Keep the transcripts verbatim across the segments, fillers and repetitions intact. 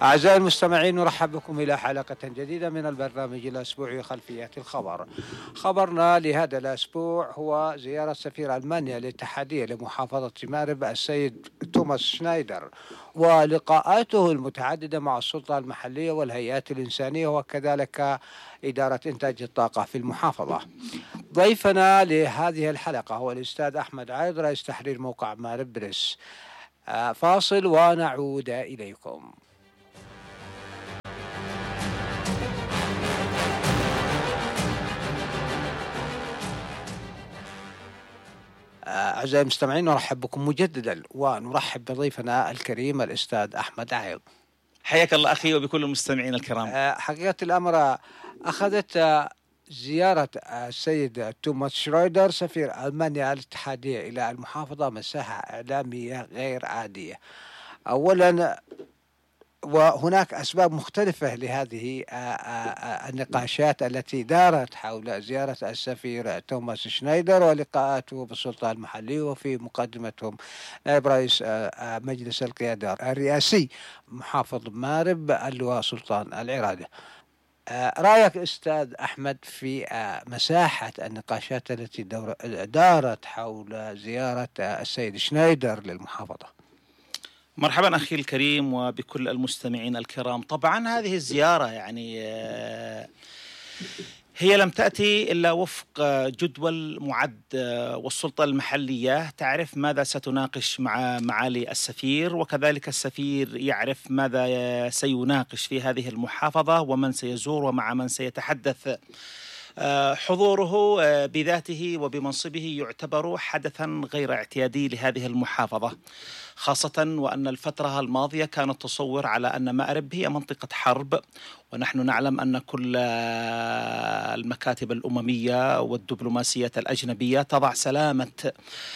أعزائي المستمعين، نرحب بكم إلى حلقة جديدة من البرنامج الأسبوعي خلفيات الخبر. خبرنا لهذا الأسبوع هو زيارة سفير ألمانيا الاتحادية لمحافظة مأرب السيد توماس شنايدر، ولقاءاته المتعددة مع السلطة المحلية والهيئات الإنسانية وكذلك إدارة إنتاج الطاقة في المحافظة. ضيفنا لهذه الحلقة هو الأستاذ أحمد عايض، رئيس تحرير موقع مأرب بريس. آه، فاصل ونعود إليكم. أعزائي المستمعين، نرحب بكم مجددا ونرحب بضيفنا الكريم الأستاذ أحمد عايض. حياك الله أخي وبكل المستمعين الكرام. حقيقة الأمر أخذت زيارة السيد توماس شرويدر سفير ألمانيا الاتحادية إلى المحافظة مساحة إعلامية غير عادية. أولا، وهناك أسباب مختلفة لهذه النقاشات التي دارت حول زيارة السفير توماس شنايدر ولقاءاته بالسلطة المحلية، وفي مقدمتهم نائب رئيس مجلس القيادة الرئاسي محافظ مأرب اللواء سلطان العرادة. رأيك أستاذ أحمد في مساحة النقاشات التي دارت حول زيارة السيد شنايدر للمحافظة؟ مرحبا أخي الكريم وبكل المستمعين الكرام. طبعا هذه الزيارة يعني هي لم تأتي إلا وفق جدول معد، والسلطة المحلية تعرف ماذا ستناقش مع معالي السفير، وكذلك السفير يعرف ماذا سيناقش في هذه المحافظة ومن سيزور ومع من سيتحدث. حضوره بذاته وبمنصبه يعتبر حدثا غير اعتيادي لهذه المحافظة، خاصة وأن الفترة الماضية كان التصور على أن مأرب هي منطقة حرب، ونحن نعلم أن كل المكاتب الأممية والدبلوماسية الأجنبية تضع سلامة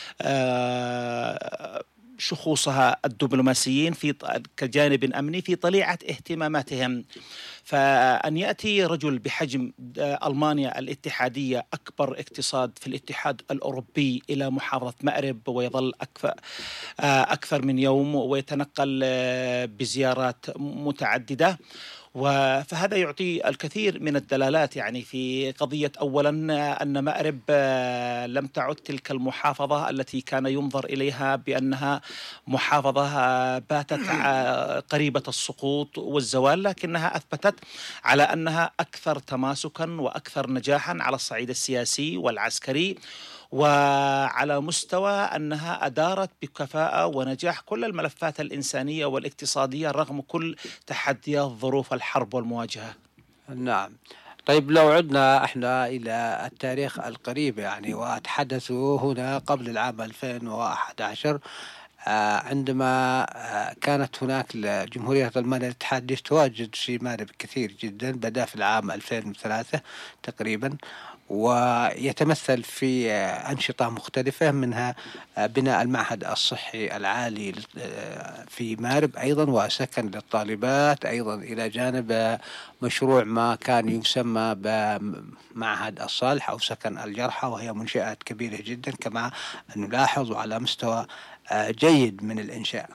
شخوصها الدبلوماسيين في كجانب أمني في طليعة اهتماماتهم. فأن يأتي رجل بحجم ألمانيا الاتحادية أكبر اقتصاد في الاتحاد الأوروبي إلى محافظة مأرب ويظل أكثر, أكثر من يوم ويتنقل بزيارات متعددة، فهذا يعطي الكثير من الدلالات يعني في قضية أولا أن مأرب لم تعد تلك المحافظة التي كان ينظر إليها بأنها محافظة باتت قريبة السقوط والزوال، لكنها أثبتت على أنها أكثر تماسكا وأكثر نجاحا على الصعيد السياسي والعسكري، وعلى مستوى أنها أدارت بكفاءة ونجاح كل الملفات الإنسانية والاقتصادية رغم كل تحديات ظروف الحرب والمواجهة. نعم. طيب، لو عدنا احنا إلى التاريخ القريب يعني، وأتحدثوا هنا قبل العام ألفين وأحد عشر عندما كانت هناك جمهورية ألمانيا الاتحادية تواجد في مأرب كثير جدا، بدأ في العام ألفين وثلاثة تقريبا، ويتمثل في أنشطة مختلفة منها بناء المعهد الصحي العالي في مأرب أيضا، وسكن للطالبات أيضا، إلى جانب مشروع ما كان يسمى بمعهد الصالح أو سكن الجرحى، وهي منشآت كبيرة جدا كما نلاحظ على مستوى جيد من الإنشاء.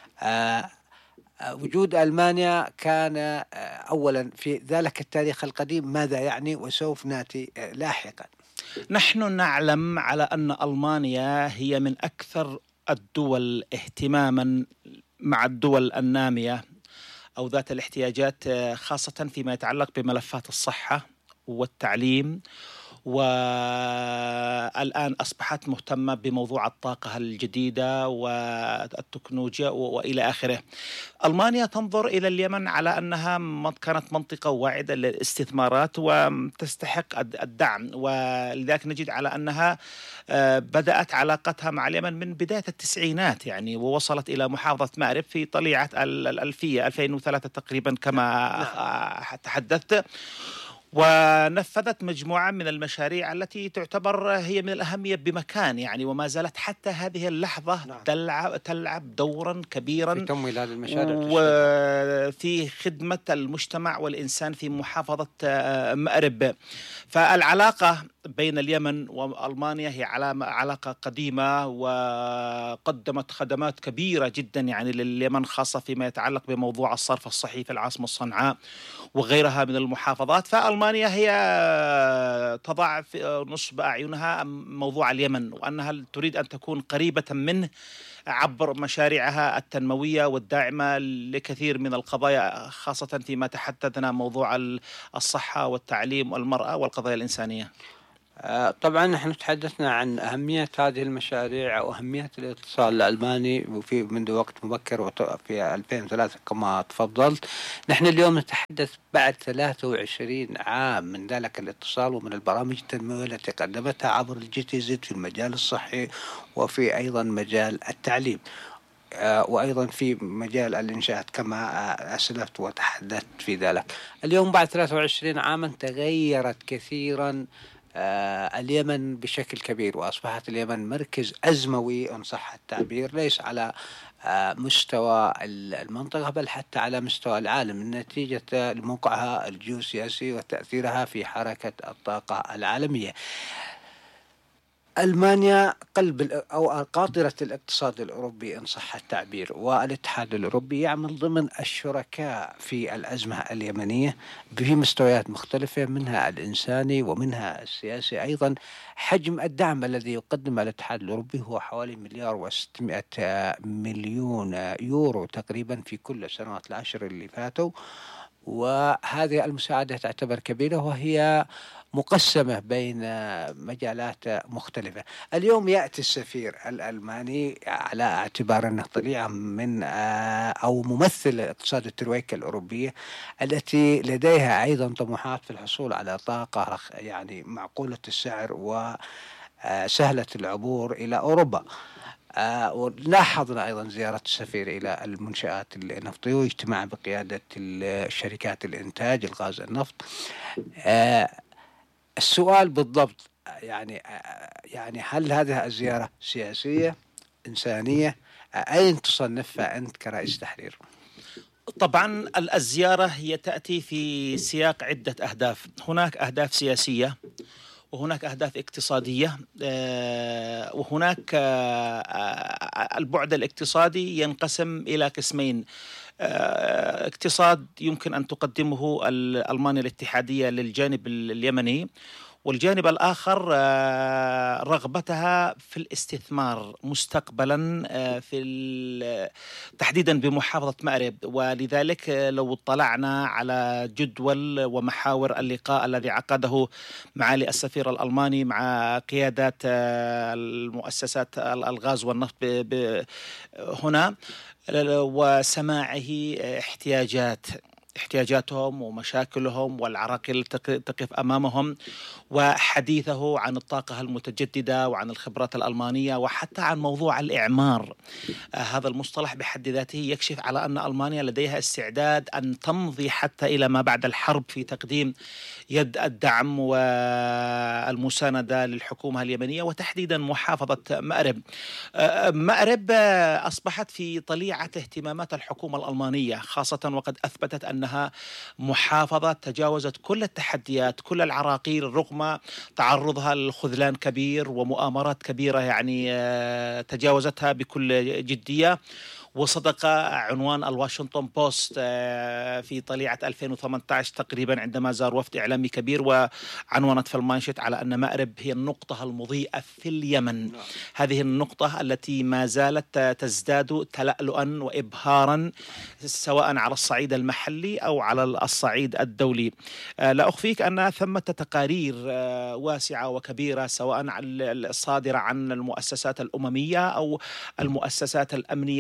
وجود ألمانيا كان أولا في ذلك التاريخ القديم ماذا يعني، وسوف نأتي لاحقا. نحن نعلم على أن ألمانيا هي من أكثر الدول اهتماما مع الدول النامية أو ذات الاحتياجات، خاصة فيما يتعلق بملفات الصحة والتعليم، والآن أصبحت مهتمة بموضوع الطاقة الجديدة والتكنولوجيا وإلى آخره. ألمانيا تنظر إلى اليمن على أنها كانت منطقة واعدة للاستثمارات وتستحق الدعم، ولذلك نجد على أنها بدأت علاقتها مع اليمن من بداية التسعينات يعني، ووصلت إلى محافظة مأرب في طليعة الألفية ألفين وثلاثة تقريبا كما تحدثت. ونفذت مجموعة من المشاريع التي تعتبر هي من الأهمية بمكان يعني، وما زالت حتى هذه اللحظة نعم. تلعب تلعب دورا كبيرا في تمويل هذه المشاريع وفي خدمة المجتمع والإنسان في محافظة مأرب. فالعلاقة بين اليمن وألمانيا هي علاقة قديمة، وقدمت خدمات كبيرة جدا يعني لليمن، خاصة فيما يتعلق بموضوع الصرف الصحي في العاصمة صنعاء وغيرها من المحافظات. فألمانيا هي تضع في نصب أعينها موضوع اليمن، وأنها تريد أن تكون قريبة منه عبر مشاريعها التنموية والداعمة لكثير من القضايا، خاصة فيما تحدثنا موضوع الصحة والتعليم والمرأة والقضايا الإنسانية. طبعا نحن تحدثنا عن أهمية هذه المشاريع وأهمية الاتصال الألماني وفي منذ وقت مبكر في ألفين وثلاثة كما تفضلت. نحن اليوم نتحدث بعد ثلاثة وعشرين عام من ذلك الاتصال ومن البرامج التنموية التي قدمتها عبر الجي تي زد في المجال الصحي وفي أيضا مجال التعليم وأيضا في مجال الإنشاءات كما أسلفت وتحدثت في ذلك. اليوم بعد ثلاثة وعشرين عاما تغيرت كثيرا آه اليمن بشكل كبير، وأصبحت اليمن مركز أزموي إن صح التعبير، ليس على آه مستوى المنطقة بل حتى على مستوى العالم نتيجة موقعها الجيوسياسي وتأثيرها في حركة الطاقة العالمية. ألمانيا قلب أو قاطرة الاقتصاد الأوروبي إن صح التعبير، والاتحاد الأوروبي يعمل ضمن الشركاء في الأزمة اليمنية في مستويات مختلفة، منها الإنساني ومنها السياسي. أيضا حجم الدعم الذي يقدمه الاتحاد الأوروبي هو حوالي مليار وستمائة مليون يورو تقريبا في كل السنوات العشر اللي فاتوا، وهذه المساعدة تعتبر كبيرة وهي مقسمة بين مجالات مختلفة. اليوم يأتي السفير الألماني على اعتبار أنه طليعة من أو ممثل الاقتصاد الترويكا الأوروبية التي لديها أيضا طموحات في الحصول على طاقة يعني معقولة السعر وسهلة العبور إلى أوروبا. آه ولاحظنا أيضا زيارة السفير إلى المنشآت النفطية واجتماع بقيادة الشركات الإنتاج الغاز النفط. آه السؤال بالضبط يعني آه يعني هل هذه الزيارة سياسية إنسانية؟ آه أين تصنفها أنت كرئيس تحرير؟ طبعا الزيارة هي تأتي في سياق عدة أهداف. هناك أهداف سياسية، وهناك أهداف اقتصادية، وهناك البعد الاقتصادي ينقسم إلى قسمين. اقتصاد يمكن أن تقدمه ألمانيا الاتحادية للجانب اليمني، والجانب الآخر رغبتها في الاستثمار مستقبلا في تحديدا بمحافظة مأرب. ولذلك لو اطلعنا على جدول ومحاور اللقاء الذي عقده معالي السفير الألماني مع قيادات المؤسسات الغاز والنفط هنا، وسماعه احتياجات احتياجاتهم ومشاكلهم والعراقيل تقف أمامهم، وحديثه عن الطاقة المتجددة وعن الخبرات الألمانية وحتى عن موضوع الإعمار. آه هذا المصطلح بحد ذاته يكشف على أن ألمانيا لديها استعداد أن تمضي حتى إلى ما بعد الحرب في تقديم يد الدعم والمساندة للحكومة اليمنية وتحديدا محافظة مأرب. آه مأرب أصبحت في طليعة اهتمامات الحكومة الألمانية، خاصة وقد أثبتت أنها محافظة تجاوزت كل التحديات كل العراقيل رغم تعرضها لخذلان كبير ومؤامرات كبيرة يعني تجاوزتها بكل جدية. وصدق عنوان الواشنطن بوست في طليعة ألفين وثمانية عشر تقريبا عندما زار وفد إعلامي كبير وعنونت في المانشيت على أن مأرب هي النقطة المضيئة في اليمن. هذه النقطة التي ما زالت تزداد تلألؤا وإبهارا سواء على الصعيد المحلي أو على الصعيد الدولي. لا أخفيك أن ثمة تقارير واسعة وكبيرة سواء الصادرة عن المؤسسات الأممية أو المؤسسات الأمنية التي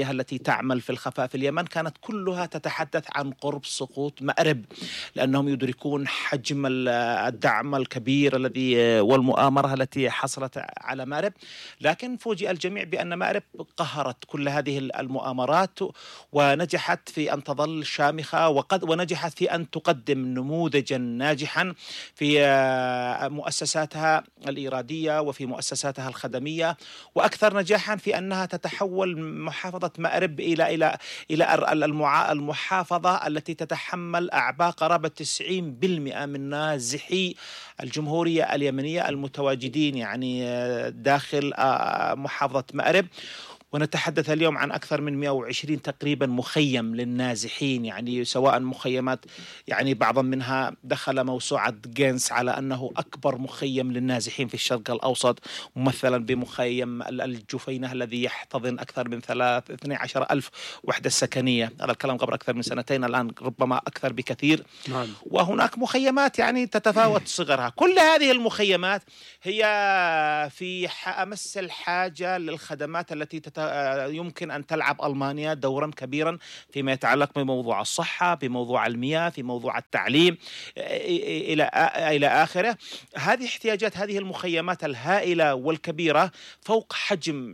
تعمل في الخفاء في اليمن كانت كلها تتحدث عن قرب سقوط مأرب، لأنهم يدركون حجم الدعم الكبير الذي والمؤامرة التي حصلت على مأرب. لكن فوجئ الجميع بأن مأرب قهرت كل هذه المؤامرات ونجحت في أن تظل شامخة، وقد ونجحت في أن تقدم نموذجا ناجحا في مؤسساتها الإيرادية وفي مؤسساتها الخدمية، وأكثر نجاحا في أنها تتحول محافظة مأرب إلى إلى إلى المحافظة التي تتحمل أعباء قرابة تسعين بالمئة من نازحي الجمهورية اليمنية المتواجدين يعني داخل محافظة مأرب. ونتحدث اليوم عن أكثر من مئة وعشرين تقريبا مخيم للنازحين، يعني سواء مخيمات يعني بعضا منها دخل موسوعة جينس على أنه أكبر مخيم للنازحين في الشرق الأوسط، ممثلا بمخيم الجفينة الذي يحتضن أكثر من ثلاثة عشر ألف وحدة سكنية. هذا الكلام قبل أكثر من سنتين، الآن ربما أكثر بكثير. نعم. وهناك مخيمات يعني تتفاوت صغرها. كل هذه المخيمات هي في أمس الحاجة للخدمات التي تت يمكن أن تلعب ألمانيا دورا كبيرا فيما يتعلق بموضوع الصحة، بموضوع المياه، في موضوع التعليم إلى إلى آخره. هذه احتياجات هذه المخيمات الهائلة والكبيرة فوق حجم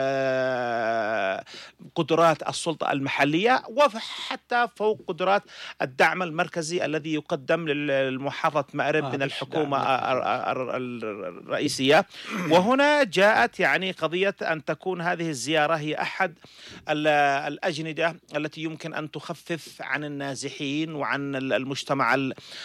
قدرات السلطة المحلية، وحتى فوق قدرات الدعم المركزي الذي يقدم للمحافظة مأرب آه من الحكومة الرئيسية. وهنا جاءت يعني قضية أن تكون هذه الزيارة هي أحد الأجندة التي يمكن أن تخفف عن النازحين وعن المجتمع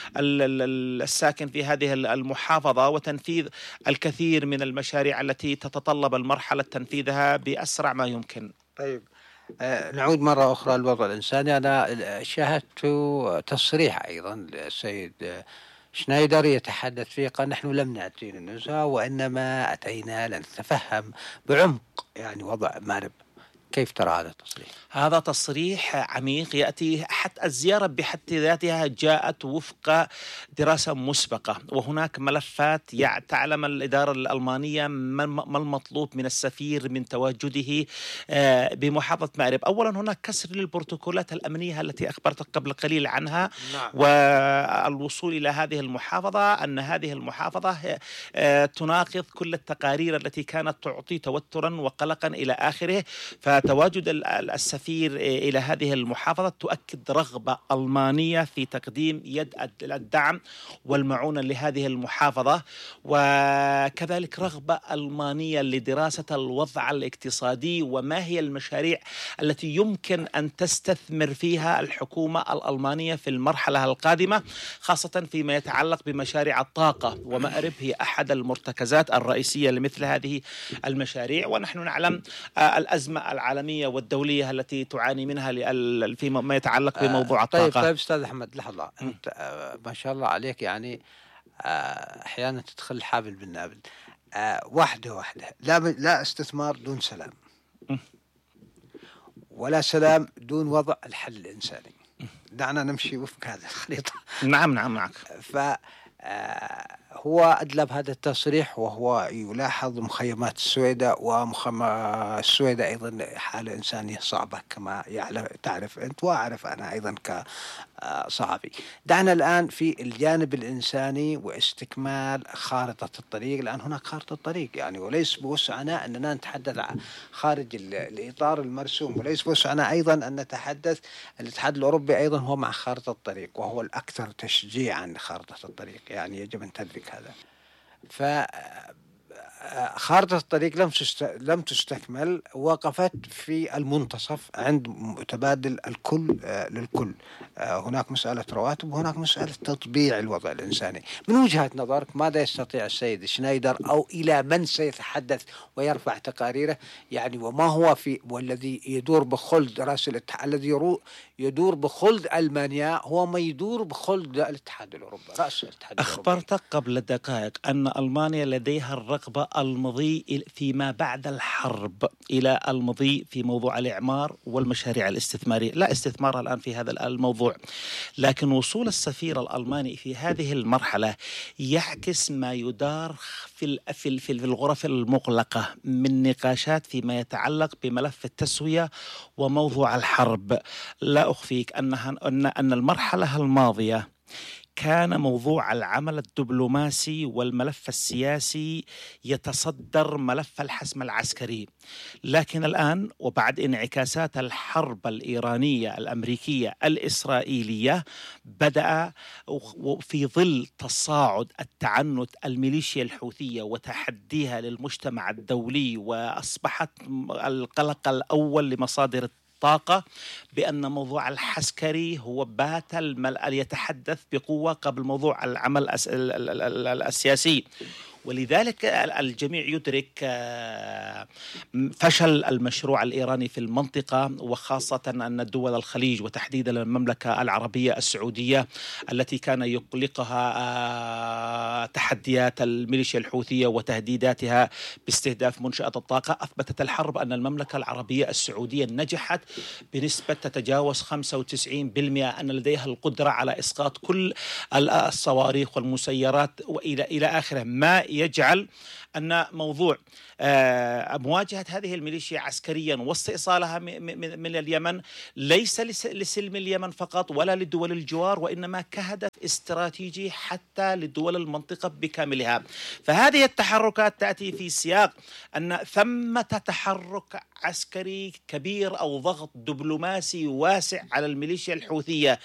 الساكن في هذه المحافظة، وتنفيذ الكثير من المشاريع التي تتطلب المرحلة تنفيذها بأسرع ما يمكن. طيب آه نعود مرة أخرى للوضع الإنساني. أنا شاهدت تصريح أيضا للسيد شنايدر يتحدث فيه، قال نحن لم نأتي للنزهة وإنما أتينا لنتفهم بعمق يعني وضع مأرب. كيف ترى هذا التصريح؟ هذا تصريح عميق يأتي، حتى الزيارة بحد ذاتها جاءت وفق دراسة مسبقة، وهناك ملفات تعلم الإدارة الألمانية ما المطلوب من السفير من تواجده بمحافظة مأرب. أولا هناك كسر للبروتوكولات الأمنية التي أخبرتك قبل قليل عنها. نعم. والوصول إلى هذه المحافظة، أن هذه المحافظة تناقض كل التقارير التي كانت تعطي توترا وقلقا إلى آخره. فتواجد السفير إلى هذه المحافظة تؤكد رغبة ألمانية في تقديم يد الدعم والمعونة لهذه المحافظة، وكذلك رغبة ألمانية لدراسة الوضع الاقتصادي وما هي المشاريع التي يمكن أن تستثمر فيها الحكومة الألمانية في المرحلة القادمة، خاصة فيما يتعلق بمشاريع الطاقة. ومأرب هي أحد المرتكزات الرئيسية لمثل هذه المشاريع، ونحن نعلم الأزمة العالمية والدولية التي تعاني منها فيما يتعلق بموضوع الطاقة. طيب طيب أستاذ أحمد، لحظة. أنت ما شاء الله عليك يعني أحيانا تدخل الحابل بالنابل. واحدة واحدة، لا لا استثمار دون سلام، ولا سلام دون وضع الحل الإنساني. دعنا نمشي وفق هذه الخريطة. نعم نعم معك. ف هو أدلب هذا التصريح وهو يلاحظ مخيمات السويدة، ومخيم السويدة أيضا حالة إنسانية صعبة كما يعلم تعرف أنت وأعرف أنا أيضا كصحفي. دعنا الآن في الجانب الإنساني واستكمال خارطة الطريق. الآن هناك خارطة طريق يعني، وليس بوسعنا أننا نتحدث خارج الإطار المرسوم، وليس بوسعنا أيضا أن نتحدث. الاتحاد الأوروبي أيضا هو مع خارطة الطريق، وهو الأكثر تشجيعا لخارطة الطريق، يعني يجب أن تدرك هذا. فخارطة الطريق لم لم تستكمل، وقفت في المنتصف عند متبادل الكل للكل. هناك مسألة رواتب، وهناك مسألة تطبيع الوضع الإنساني. من وجهة نظرك ماذا يستطيع السيد شنايدر، أو إلى من سيتحدث ويرفع تقاريره يعني، وما هو في والذي يدور بخلد رأس الاتحاد، الذي يدور بخلد ألمانيا هو ما يدور بخلد الاتحاد الأوروبي، رأس الاتحاد الأوروبي. أخبرتك قبل دقائق أن ألمانيا لديها الرغبة المضي فيما بعد الحرب إلى المضي في موضوع الإعمار والمشاريع الاستثمارية. لا استثمار الآن في هذا الموضوع، لكن وصول السفير الألماني في هذه المرحلة يعكس ما يدار في في في الغرف المغلقة من نقاشات فيما يتعلق بملف التسوية وموضوع الحرب. لا أخفيك أنها أن أن المرحلة الماضية كان موضوع العمل الدبلوماسي والملف السياسي يتصدر ملف الحسم العسكري، لكن الآن وبعد انعكاسات الحرب الإيرانية الأمريكية الإسرائيلية بدأ في ظل تصاعد التعنت الميليشيا الحوثية وتحديها للمجتمع الدولي، وأصبحت القلق الأول لمصادر طاقة بأن موضوع العسكري هو بات المل... يتحدث بقوة قبل موضوع العمل الأس... السياسي. ولذلك الجميع يدرك فشل المشروع الإيراني في المنطقة، وخاصة أن دول الخليج وتحديدا المملكة العربية السعودية التي كان يقلقها تحديات الميليشيا الحوثية وتهديداتها باستهداف منشآت الطاقة، أثبتت الحرب أن المملكة العربية السعودية نجحت بنسبة تتجاوز خمسة وتسعين بالمئة أن لديها القدرة على إسقاط كل الصواريخ والمسيرات وإلى إلى آخره، ما يجعل أن موضوع مواجهة هذه الميليشيا عسكريا واستئصالها من اليمن ليس لسلم اليمن فقط ولا لدول الجوار، وإنما كهدف استراتيجي حتى لدول المنطقة بكاملها. فهذه التحركات تأتي في سياق أن ثمة تحرك عسكري كبير أو ضغط دبلوماسي واسع على الميليشيا الحوثية